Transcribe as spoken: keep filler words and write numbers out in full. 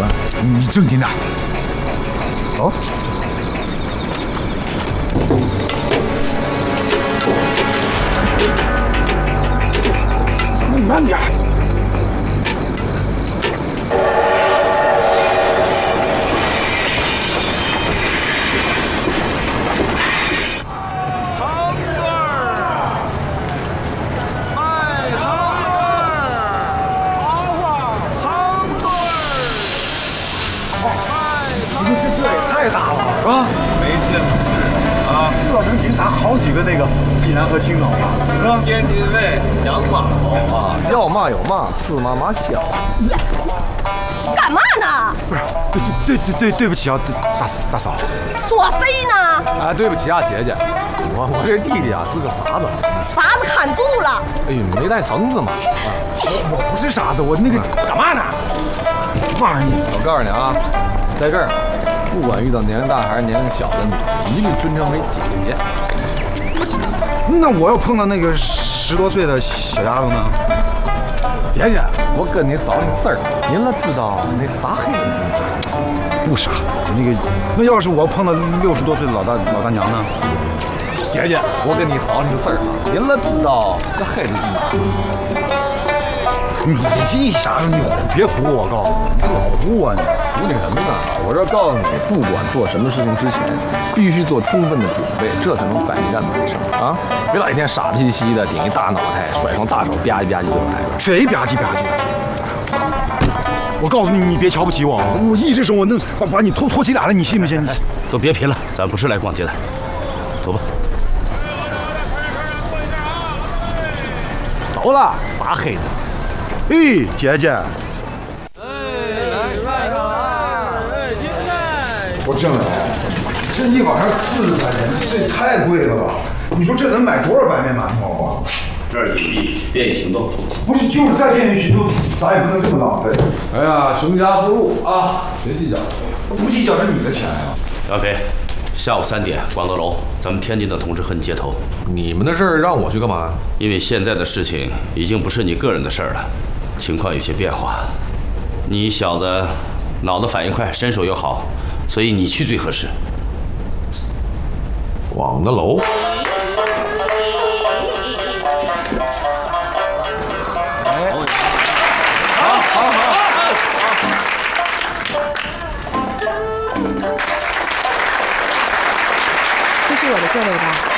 哥，你正经点。哦。慢点。 太大了，是吧？没见过啊，这能顶咱好几个那个济南和青岛吧，是吧？天津卫养马头啊， 要嘛有嘛，吃嘛嘛香。 干嘛呢？ 不是，对对对对对不起啊，大大嫂。 说谁呢？ 啊，对不起啊，姐姐，我我这弟弟啊是个傻子。 傻子看住了。 哎呦，没带绳子嘛。 我我不是傻子，我那个干嘛呢？骂你！ 我告诉你啊，在这儿。 不管遇到年龄大还是年龄小的你，一律尊称为姐姐。 那我要碰到那个十多岁的小丫头呢？ 姐姐，我跟你嫂子事儿，您了知道那傻黑子精不傻，那个那要是我碰到六十多岁的老大老大娘呢？ 姐姐，我跟你嫂子事儿啊，您了知道这黑子精。 你这啥？你别唬我！我告诉你，你这唬我呢？ 唬你什么呢？我这告诉你，不管做什么事情之前，必须做充分的准备，这才能百战百胜啊！别老一天傻不兮兮的，顶一大脑袋，甩双大手吧唧吧唧就来了。 谁吧唧吧唧？我告诉你，你别瞧不起我，我一只手我能把把你拖拖起俩来，你信不信？ 都别贫了，咱不是来逛街的，走吧。 走了，傻黑子。 哎，姐姐， 哎，来快上来！哎，现在我挣了，这一碗上四十块钱，这也太贵了吧？你说这能买多少白面馒头啊？ 这儿有地，便于行动。 不是，就是再便于行动，咱也不能这么浪费。 哎呀，穷家富路啊，别计较， 不计较是你的钱呀。 杨飞，下午三点，广德楼，咱们天津的同志和你接头。 你们的事儿让我去干嘛？ 因为现在的事情已经不是你个人的事儿了。 情况有些变化，你小子脑子反应快，身手又好，所以你去最合适。 广德楼。 好，好，好。这是我的座位吧？